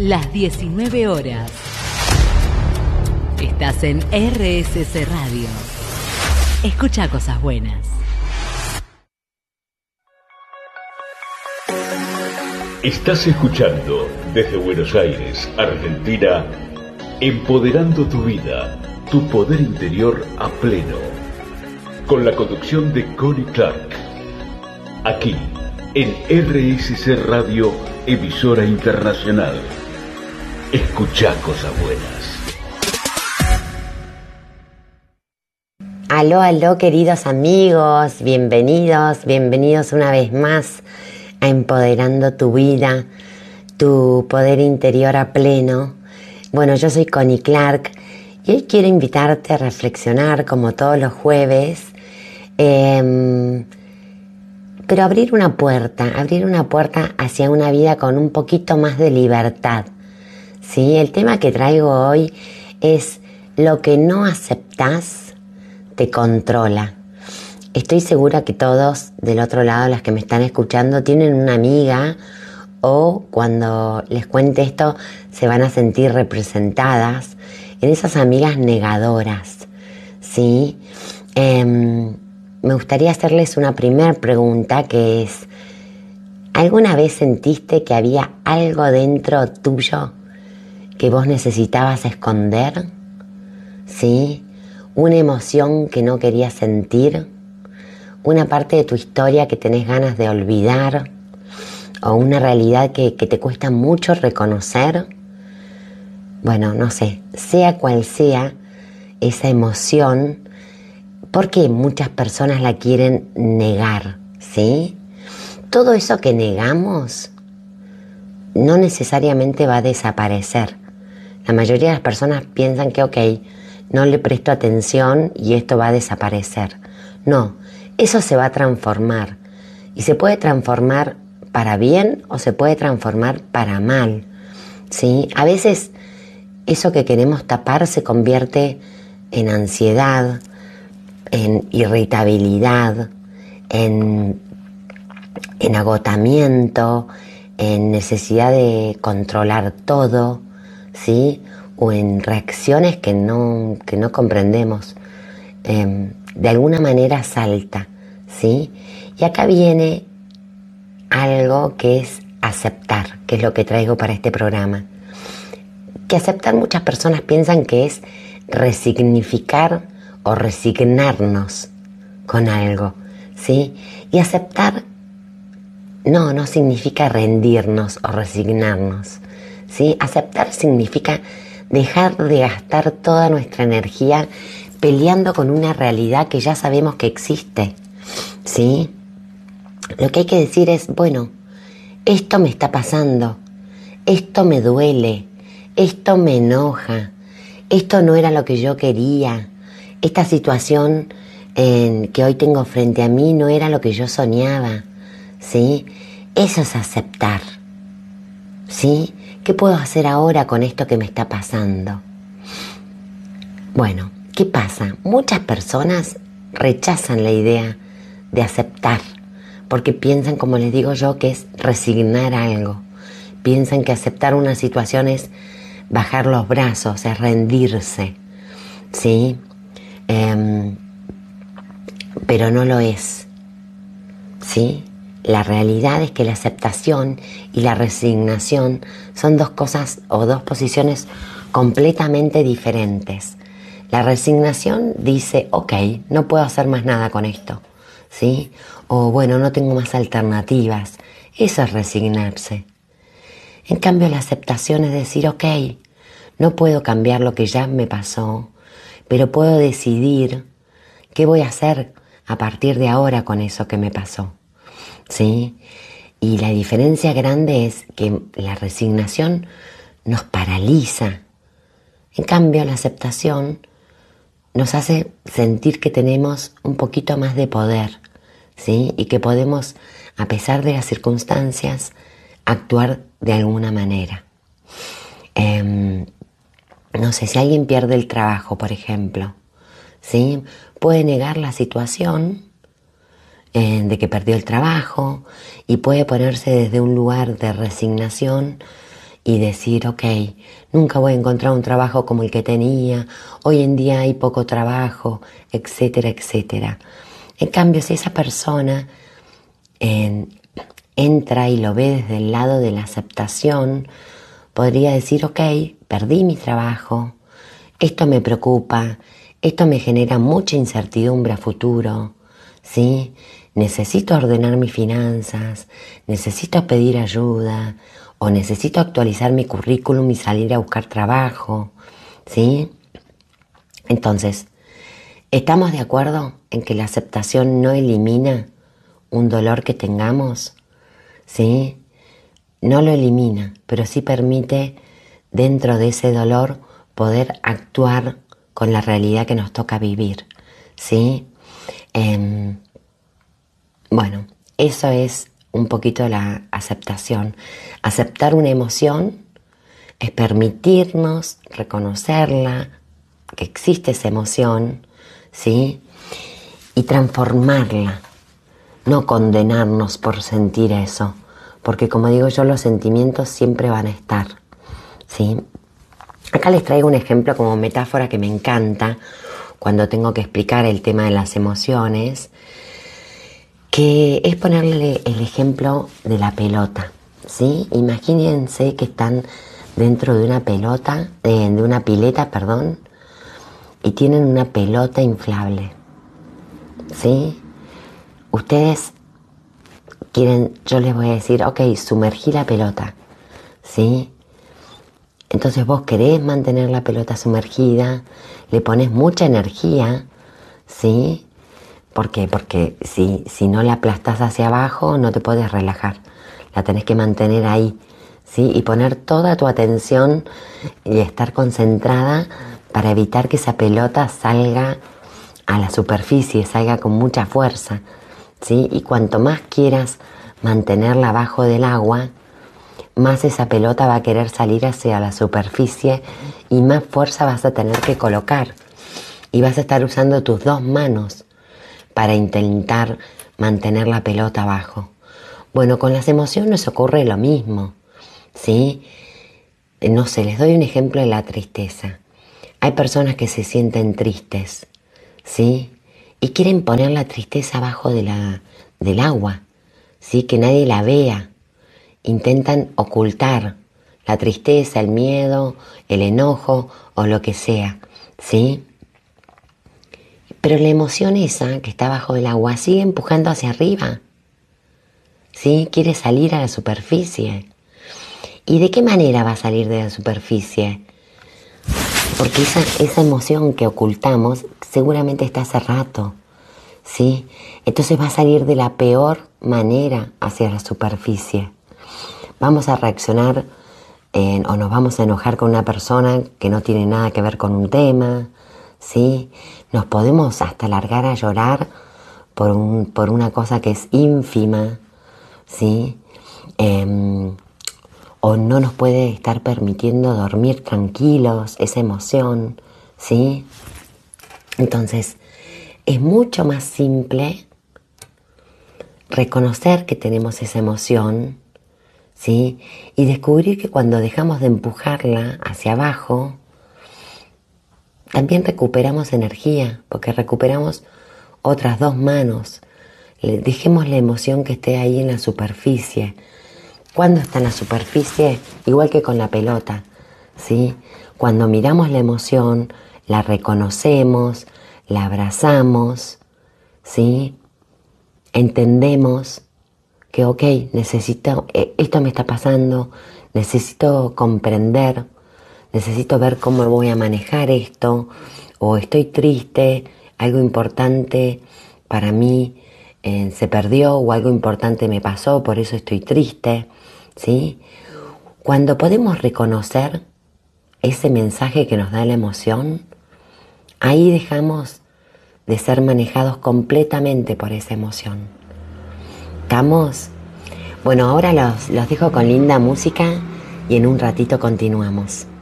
las 19 horas. Estás en RSC Radio. Escucha cosas buenas. Estás escuchando desde Buenos Aires, Argentina, Empoderando tu vida, tu poder interior a pleno. Con la conducción de Connie Clark. Aquí, en RSC Radio, emisora internacional. Escucha cosas buenas. Aló, aló, queridos amigos, bienvenidos una vez más a Empoderando tu vida, tu poder interior a pleno. Bueno, yo soy Connie Clark y hoy quiero invitarte a reflexionar como todos los jueves, pero abrir una puerta hacia una vida con un poquito más de libertad. ¿Sí? El tema que traigo hoy es lo que no aceptás te controla. Estoy segura que todos del otro lado, las que me están escuchando, tienen una amiga o cuando les cuente esto se van a sentir representadas en esas amigas negadoras, ¿sí? Me gustaría hacerles una primera pregunta que es: ¿alguna vez sentiste que había algo dentro tuyo que vos necesitabas esconder? ¿Sí? Una emoción que no querías sentir, una parte de tu historia que tenés ganas de olvidar, o una realidad que te cuesta mucho reconocer. Bueno, no sé, sea cual sea esa emoción, porque muchas personas la quieren negar, ¿sí? Todo eso que negamos no necesariamente va a desaparecer. La mayoría de las personas piensan que, ok, no le presto atención y esto va a desaparecer. No, eso se va a transformar. Y se puede transformar para bien o se puede transformar para mal, ¿sí? A veces eso que queremos tapar se convierte en ansiedad, en irritabilidad, en agotamiento, en necesidad de controlar todo, ¿sí? O en reacciones que no comprendemos. De alguna manera salta, ¿sí? Y acá viene algo que es aceptar, que es lo que traigo para este programa. Que aceptar, muchas personas piensan que es resignificar o resignarnos con algo, ¿sí? Y aceptar no significa rendirnos o resignarnos, ¿sí? Aceptar significa dejar de gastar toda nuestra energía peleando con una realidad que ya sabemos que existe, ¿sí? Lo que hay que decir es, bueno, esto me está pasando, esto me duele, esto me enoja, esto no era lo que yo quería, esta situación que hoy tengo frente a mí no era lo que yo soñaba, ¿sí? Eso es aceptar, ¿sí? ¿Qué puedo hacer ahora con esto que me está pasando? Bueno, ¿qué pasa? Muchas personas rechazan la idea de aceptar, porque piensan, como les digo yo, que es resignar algo. Piensan que aceptar una situación es bajar los brazos, es rendirse, ¿sí? Pero no lo es, ¿sí? La realidad es que la aceptación y la resignación son dos cosas o dos posiciones completamente diferentes. La resignación dice, ok, no puedo hacer más nada con esto, ¿sí? O bueno, no tengo más alternativas. Eso es resignarse. En cambio, la aceptación es decir, ok, no puedo cambiar lo que ya me pasó, pero puedo decidir qué voy a hacer a partir de ahora con eso que me pasó, ¿sí? Y la diferencia grande es que la resignación nos paraliza. En cambio, la aceptación nos hace sentir que tenemos un poquito más de poder, ¿sí? Y que podemos, a pesar de las circunstancias, actuar de alguna manera. No sé, si alguien pierde el trabajo, por ejemplo, ¿sí? Puede negar la situación de que perdió el trabajo y puede ponerse desde un lugar de resignación y decir, ok, nunca voy a encontrar un trabajo como el que tenía, hoy en día hay poco trabajo, etcétera, etcétera. En cambio, si esa persona entra y lo ve desde el lado de la aceptación, podría decir, ok, perdí mi trabajo, esto me preocupa, esto me genera mucha incertidumbre a futuro, ¿sí? Necesito ordenar mis finanzas, necesito pedir ayuda o necesito actualizar mi currículum y salir a buscar trabajo, ¿sí? Entonces, ¿estamos de acuerdo en que la aceptación no elimina un dolor que tengamos? ¿Sí? No lo elimina, pero sí permite dentro de ese dolor poder actuar con la realidad que nos toca vivir, ¿sí? Bueno, eso es un poquito la aceptación. Aceptar una emoción es permitirnos reconocerla, que existe esa emoción, ¿sí? Y transformarla, no condenarnos por sentir eso, porque como digo yo, los sentimientos siempre van a estar, ¿sí? Acá les traigo un ejemplo como metáfora que me encanta cuando tengo que explicar el tema de las emociones, que es ponerle el ejemplo de la pelota, ¿sí? Imagínense que están dentro de una pelota, de una pileta, perdón, y tienen una pelota inflable, ¿sí? Ustedes quieren, yo les voy a decir, ok, sumergí la pelota, ¿sí? Entonces vos querés mantener la pelota sumergida, le pones mucha energía, ¿sí? ¿Por qué? Porque si no la aplastás hacia abajo no te puedes relajar, la tenés que mantener ahí, ¿sí? Y poner toda tu atención y estar concentrada para evitar que esa pelota salga a la superficie, salga con mucha fuerza, ¿sí? Y cuanto más quieras mantenerla abajo del agua, más esa pelota va a querer salir hacia la superficie y más fuerza vas a tener que colocar. Y vas a estar usando tus dos manos para intentar mantener la pelota abajo. Bueno, con las emociones ocurre lo mismo, ¿sí? No sé, les doy un ejemplo de la tristeza. Hay personas que se sienten tristes, ¿sí? Y quieren poner la tristeza abajo del agua, ¿sí? Que nadie la vea. Intentan ocultar la tristeza, el miedo, el enojo o lo que sea, ¿sí? Pero la emoción esa que está bajo del agua sigue empujando hacia arriba, ¿sí? Quiere salir a la superficie. ¿Y de qué manera va a salir de la superficie? Porque esa emoción que ocultamos seguramente está hace rato, ¿sí? Entonces va a salir de la peor manera hacia la superficie. Vamos a reaccionar o nos vamos a enojar con una persona que no tiene nada que ver con un tema, ¿sí? Nos podemos hasta largar a llorar por una cosa que es ínfima, ¿sí? O no nos puede estar permitiendo dormir tranquilos, esa emoción, ¿sí? Entonces, es mucho más simple reconocer que tenemos esa emoción, ¿sí? Y descubrir que cuando dejamos de empujarla hacia abajo, también recuperamos energía, porque recuperamos otras dos manos. Dejemos la emoción que esté ahí en la superficie. ¿Cuándo está en la superficie? Igual que con la pelota, ¿sí? Cuando miramos la emoción, la reconocemos, la abrazamos, ¿sí? Entendemos que, ok, necesito, esto me está pasando, necesito comprender, necesito ver cómo voy a manejar esto, o estoy triste, algo importante para mí se perdió, o algo importante me pasó, por eso estoy triste, ¿sí? Cuando podemos reconocer ese mensaje que nos da la emoción, ahí dejamos de ser manejados completamente por esa emoción. ¿Estamos? Bueno, ahora los dejo con linda música y en un ratito continuamos.